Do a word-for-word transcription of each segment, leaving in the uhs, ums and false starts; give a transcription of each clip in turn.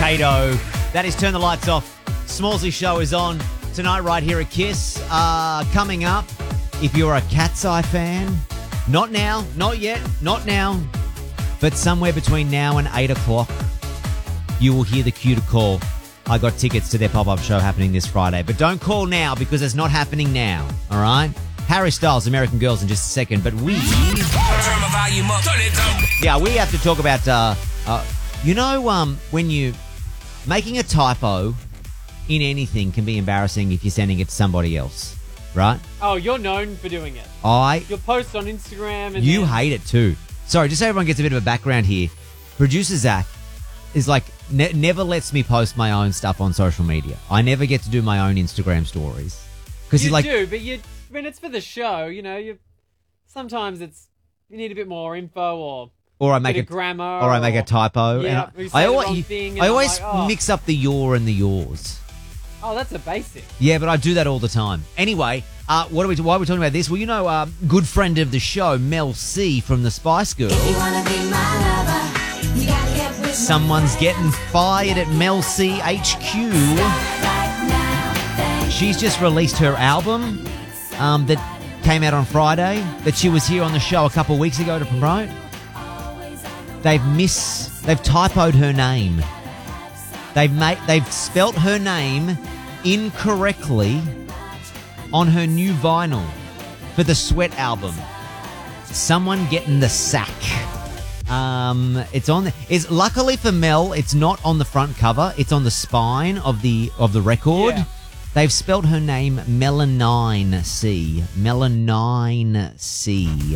potato. That is Turn the Lights Off. Smallsy Show is on tonight right here at Kiss. Uh, coming up, if you're a Cat's Eye fan, not now, not yet, not now, but somewhere between now and eight o'clock, you will hear the cue to call. I got tickets to their pop-up show happening this Friday, but don't call now because it's not happening now, all right? Harry Styles, American Girls in just a second, but we... Turn my volume up. Turn it down. Yeah, we have to talk about, uh, uh, you know, um, when you... Making a typo in anything can be embarrassing if you're sending it to somebody else, right? Oh, you're known for doing it. I... You'll post on Instagram and You then... hate it too. Sorry, just so everyone gets a bit of a background here. Producer Zach is like, ne- never lets me post my own stuff on social media. I never get to do my own Instagram stories. Because You he's like... do, but you... When it's for the show, you know, you sometimes it's you need a bit more info or Or I a make bit a of grammar, or I make a typo. Yeah, and we I, say I the always, wrong thing and I I'm always like, oh. mix up the your and the yours. Oh, that's a basic. Yeah, but I do that all the time. Anyway, uh, what are we? Why are we talking about this? Well, you know, uh, good friend of the show, Mel C from the Spice Girls. If you wanna be my lover, you gotta get with me. Someone's getting fired at Mel C H Q. Right now, thank She's just released her album um, that came out on Friday. That she was here on the show a couple of weeks ago to promote. They've miss. They've typoed her name. They've made. They've spelt her name incorrectly on her new vinyl for the Sweat album. Someone getting the sack. Um, it's on. The, is luckily for Mel, it's not on the front cover. It's on the spine of the of the record. Yeah. They've spelled her name Melanine C. Melanine C.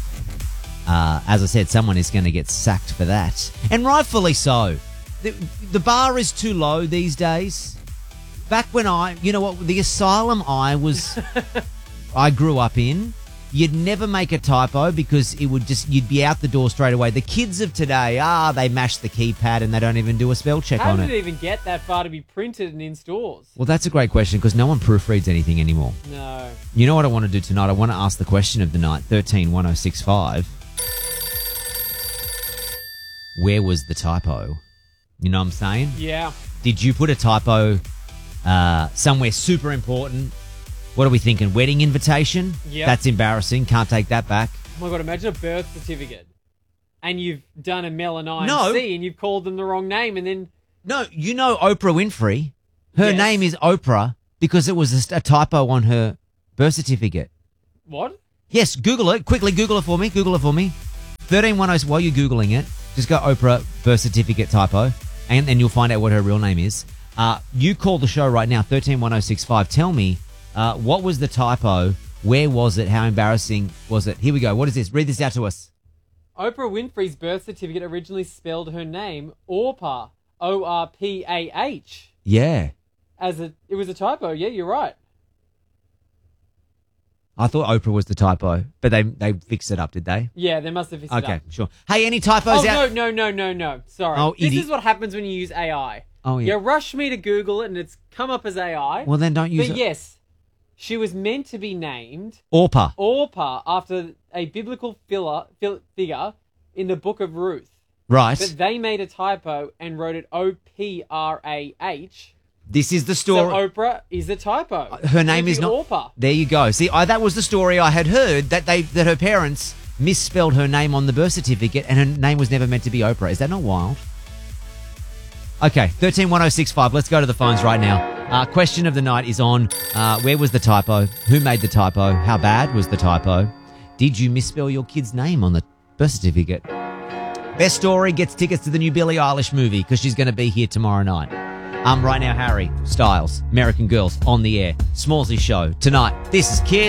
Uh, as I said, someone is going to get sacked for that. And rightfully so. The, the bar is too low these days. Back when I, you know what, the asylum I was, I grew up in, you'd never make a typo because it would just, you'd be out the door straight away. The kids of today, ah, they mash the keypad and they don't even do a spell check How on did it. it even get that far to be printed and in stores? Well, that's a great question because no one proofreads anything anymore. No. You know what I want to do tonight? I want to ask the question of the night, thirteen one oh six five. Where was the typo? You know what I'm saying? Yeah. Did you put a typo uh, somewhere super important? What are we thinking? Wedding invitation? Yep. That's embarrassing. Can't take that back. Oh my God, imagine a birth certificate. And you've done a melanine No. C and you've called them the wrong name and then... No, you know Oprah Winfrey. Her Yes. name is Oprah because it was a, a typo on her birth certificate. What? Yes, Google it. Quickly Google it for me. Google it for me. thirteen one oh, while you're Googling it, just go Oprah birth certificate typo, and then you'll find out what her real name is. Uh, you call the show right now, thirteen one oh six five. Tell me, uh, what was the typo? Where was it? How embarrassing was it? Here we go. What is this? Read this out to us. Oprah Winfrey's birth certificate originally spelled her name Orpah, O R P A H. Yeah. As a, it was a typo. Yeah, you're right. I thought Oprah was the typo, but they they fixed it up, did they? Yeah, they must have fixed it Okay, up. sure. Hey, any typos Oh, out? no, no, no, no, no. Sorry. Oh, this idiot. is what happens when you use A I. Oh, yeah. You rush me to Google it and it's come up as A I. Well, then don't use But it. yes, she was meant to be named Orpah. Orpah after a biblical filler, fil- figure in the book of Ruth. Right. But they made a typo and wrote it O P R A H. This is the So story. Oprah is a typo. Her name It is would be not. Orpah. There you go. See, I, that was the story I had heard that they that her parents misspelled her name on the birth certificate, and her name was never meant to be Oprah. Is that not wild? Okay, thirteen one oh six five. Let's go to the phones right now. Uh, question of the night is on. Uh, where was the typo? Who made the typo? How bad was the typo? Did you misspell your kid's name on the birth certificate? Best story gets tickets to the new Billie Eilish movie because she's going to be here tomorrow night. Um, right now, Harry Styles, American Girls on the air. Smallsy Show tonight. This is Kiss.